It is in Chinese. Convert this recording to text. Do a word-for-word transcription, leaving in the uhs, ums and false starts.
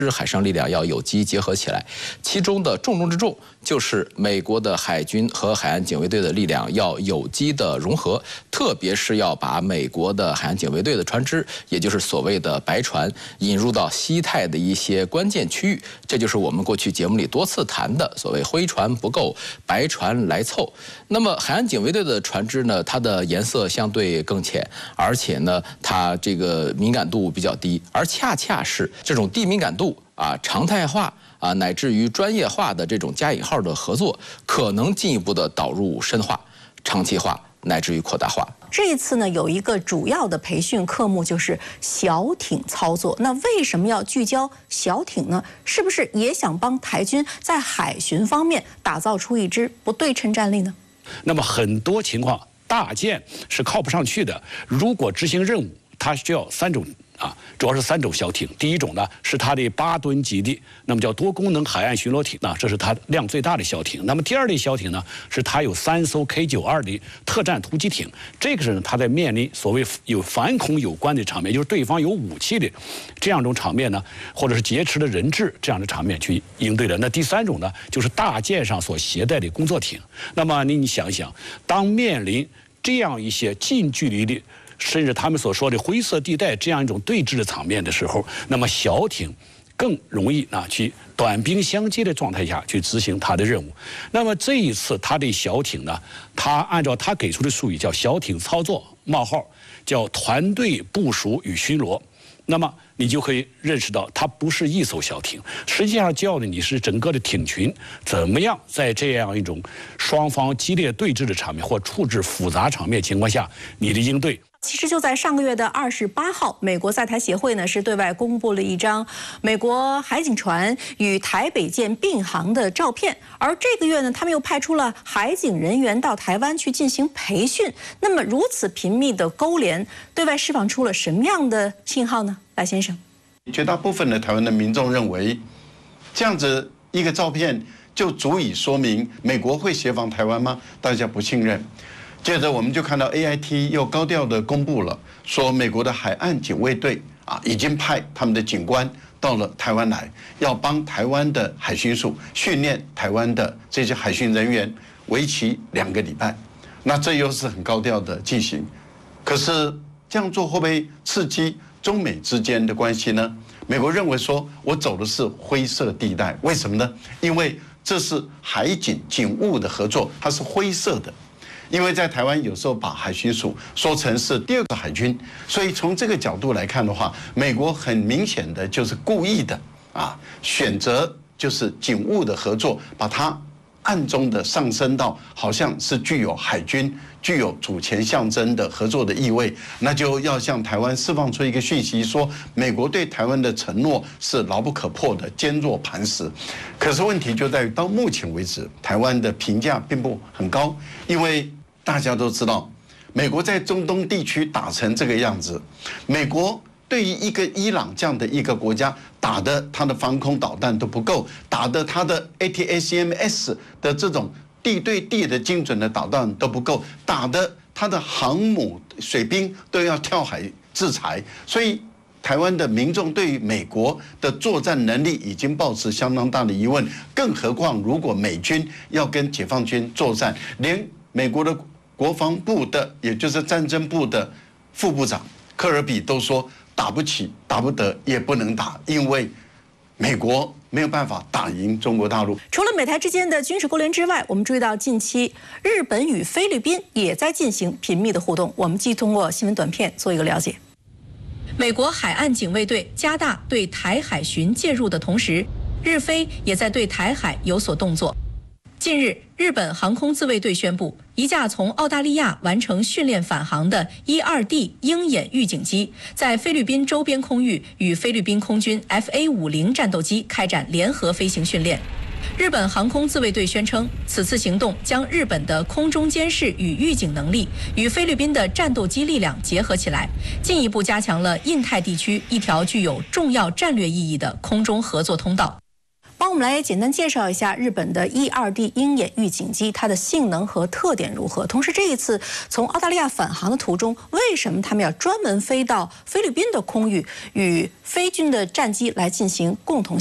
日海上力量要有机结合起来，其中的重中之重就是美国的海军和海岸警卫队的力量要有机的融合，特别是要把美国的海岸警卫队的船只，也就是所谓的白船，引入到西太的一些关键区域。这就是我们过去节目里多次谈的所谓灰船不够，白船来凑。那么海岸警卫队的船只呢，它的颜色相对更浅，而且呢，它这个敏感度比较低，而恰恰是这种低敏感度啊、常态化啊，乃至于专业化的这种加引号的合作，可能进一步的导入深化、长期化，乃至于扩大化。 这一次呢，有一个主要的培训科目就是小艇操作。那为什么要聚焦小艇呢？是不是也想帮台军在海巡方面打造出一支不对称战力呢？ 那么很多情况，大舰是靠不上去的。如果执行任务，它需要三种。啊，主要是三种小艇。第一种呢是它的八吨级的，那么叫多功能海岸巡逻艇，那这是它量最大的小艇。那么第二类小艇呢，是它有三艘 K 九十二的特战突击艇，这个是呢它在面临所谓有反恐有关的场面，就是对方有武器的这样一种场面呢，或者是劫持的人质这样的场面去应对的。那第三种呢，就是大舰上所携带的工作艇。那么你想一想，当面临这样一些近距离的，甚至他们所说的灰色地带这样一种对峙的场面的时候，那么小艇更容易啊去短兵相接的状态下去执行它的任务。那么这一次它的小艇呢，它按照它给出的术语叫小艇操作冒号叫团队部署与巡逻。那么你就可以认识到，它不是一艘小艇，实际上教的你是整个的艇群怎么样在这样一种双方激烈对峙的场面或处置复杂场面情况下，你的应对。 其实就在上个月的二十八号，美国在台协会呢是对外公布了一张美国海警船与台北舰并航的照片，而这个月呢，他们又派出了海警人员到台湾去进行培训。那么如此频密的勾连，对外释放出了什么样的信号呢？赖先生， 绝大部分的台湾的民众认为，这样子一个照片就足以说明美国会协防台湾吗？大家不信任。接着我们就看到 A I T 又高调的公布了，说美国的海岸警卫队啊，已经派他们的警官到了台湾来，要帮台湾的海巡署训练台湾的这些海巡人员，为期两个礼拜。那这又是很高调的进行，可是这样做会不会刺激中美之间的关系呢？美国认为说，我走的是灰色地带，为什么呢？因为这是海警警务的合作，它是灰色的。因为在台湾有时候把海巡署说成是第二个海军，所以从这个角度来看的话，美国很明显的就是故意的啊，选择就是警务的合作，把它暗中的上升到好像是具有海军、具有主权象征的合作的意味，那就要向台湾释放出一个讯息，说美国对台湾的承诺是牢不可破的，坚若磐石。可是问题就在于到目前为止，台湾的评价并不很高，因为大家都知道，美国在中东地区打成这个样子，美国对于一个伊朗这样的一个国家打的，它的防空导弹都不够，打的它的 A T A C M S 的这种地对地的精准的导弹都不够，打的它的航母水兵都要跳海制裁，所以台湾的民众对于美国的作战能力已经抱持相当大的疑问，更何况如果美军要跟解放军作战，连美国的国防部的，也就是战争部的副部长科尔比都说，打不起、打不得，也不能打，因为美国没有办法打赢中国大陆。 除了美台之间的军事勾连之外，我们注意到近期日本与菲律宾也在进行频密的互动。我们继续通过新闻短片做一个了解。美国海岸警卫队加大对台海巡介入的同时，日菲也在对台海有所动作。近日，日本航空自卫队宣布，一架从澳大利亚完成训练返航的一二 D 鹰眼预警机，在菲律宾周边空域与菲律宾空军 F A 五十 战斗机开展联合飞行训练。日本航空自卫队宣称，此次行动将日本的空中监视与预警能力与菲律宾的战斗机力量结合起来，进一步加强了印太地区一条具有重要战略意义的空中合作通道。包我们来简单介绍一下日本的 E 二 D 鹰眼预警机，它的性能和特点如何？同时，这一次从澳大利亚返航的途中，为什么他们要专门飞到菲律宾的空域，与菲军的战机来进行共同